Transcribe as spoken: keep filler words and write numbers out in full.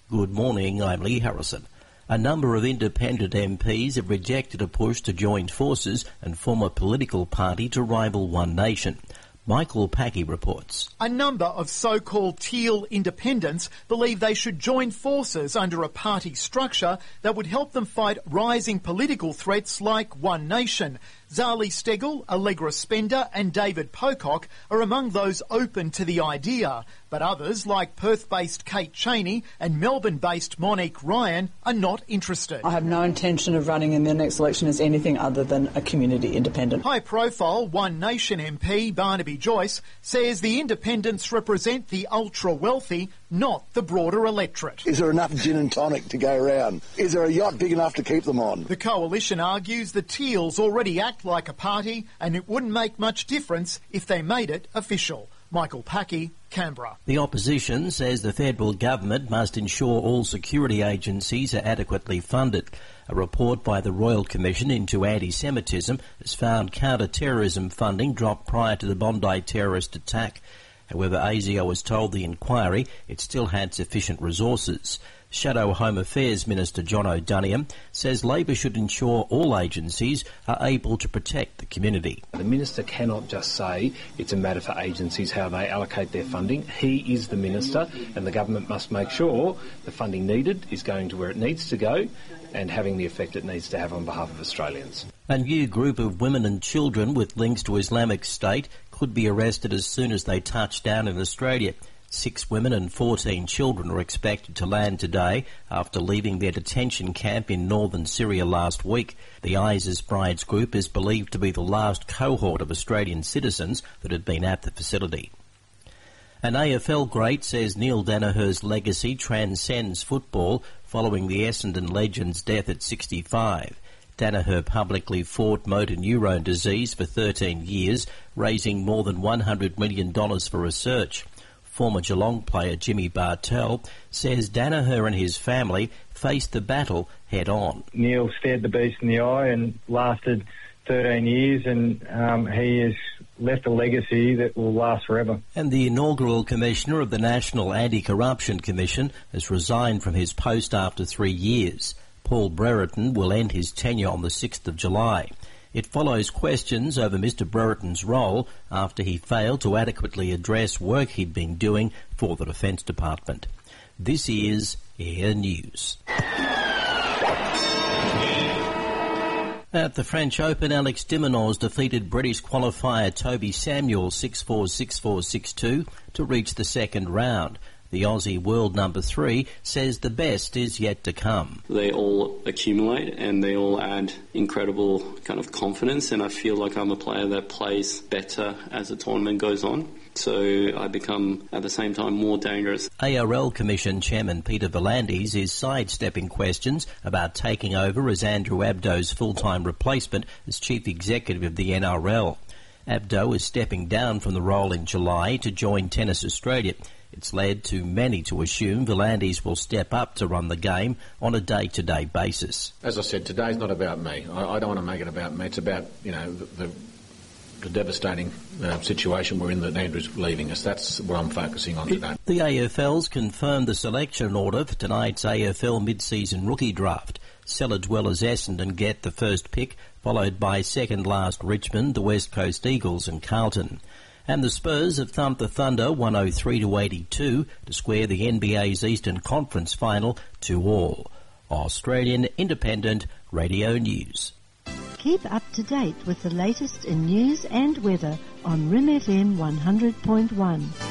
Good morning, I'm Lee Harrison. A number of independent M Ps have rejected a push to join forces and form a political party to rival One Nation. Michael Packy reports. A number of so-called teal independents believe they should join forces under a party structure that would help them fight rising political threats like One Nation. Zali Steggall, Allegra Spender and David Pocock are among those open to the idea, but others like Perth-based Kate Cheney and Melbourne-based Monique Ryan are not interested. I have no intention of running in the next election as anything other than a community independent. High-profile One Nation M P Barnaby Joyce says the independents represent the ultra-wealthy, not the broader electorate. Is there enough gin and tonic to go around? Is there a yacht big enough to keep them on? The coalition argues the Teals already act like a party and it wouldn't make much difference if they made it official. Michael Packy, Canberra. The opposition says the federal government must ensure all security agencies are adequately funded. A report by the Royal Commission into Anti-Semitism has found counter-terrorism funding dropped prior to the Bondi terrorist attack. However, ASIO was told the inquiry it still had sufficient resources. Shadow Home Affairs Minister John O'Doniam says Labor should ensure all agencies are able to protect the community. The Minister cannot just say it's a matter for agencies how they allocate their funding. He is the Minister and the government must make sure the funding needed is going to where it needs to go and having the effect it needs to have on behalf of Australians. A new group of women and children with links to Islamic State could be arrested as soon as they touch down in Australia. Six women and fourteen children are expected to land today after leaving their detention camp in northern Syria last week. The ISIS Brides group is believed to be the last cohort of Australian citizens that had been at the facility. An A F L great says Neil Daniher's legacy transcends football following the Essendon legend's death at sixty-five. Daniher publicly fought motor neurone disease for thirteen years, raising more than one hundred million dollars for research. Former Geelong player Jimmy Bartell says Daniher and his family faced the battle head-on. Neil stared the beast in the eye and lasted thirteen years, and um, he has left a legacy that will last forever. And the inaugural commissioner of the National Anti-Corruption Commission has resigned from his post after three years. Paul Brereton will end his tenure on the sixth of July. It follows questions over Mr Brereton's role after he failed to adequately address work he'd been doing for the Defence Department. This is Air News. At the French Open, Alex de Minaur defeated British qualifier Toby Samuel six four, six four, six two to reach the second round. The Aussie world number three says the best is yet to come. They all accumulate and they all add incredible kind of confidence, and I feel like I'm a player that plays better as the tournament goes on. So I become, at the same time, more dangerous. A R L Commission Chairman Peter V'landys is sidestepping questions about taking over as Andrew Abdo's full-time replacement as Chief Executive of the N R L. Abdo is stepping down from the role in July to join Tennis Australia. It's led to many to assume V'landys will step up to run the game on a day-to-day basis. As I said, today's not about me. I, I don't want to make it about me. It's about, you know, the, the, the devastating uh, situation we're in that Andrew's leaving us. That's what I'm focusing on today. The A F L's confirmed the selection order for tonight's A F L mid-season rookie draft. Sell Dwellers Essendon get the first pick, followed by second-last Richmond, the West Coast Eagles and Carlton. And the Spurs have thumped the Thunder one oh three to eighty-two to square the N B A's Eastern Conference final to all. Australian Independent Radio News. Keep up to date with the latest in news and weather on R I M F M one hundred point one.